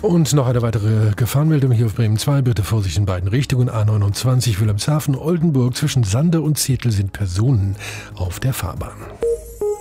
Und noch eine weitere Gefahrenmeldung hier auf Bremen 2. Bitte Vorsicht in beiden Richtungen. A29 Wilhelmshaven, Oldenburg. Zwischen Sande und Zetel sind Personen auf der Fahrbahn.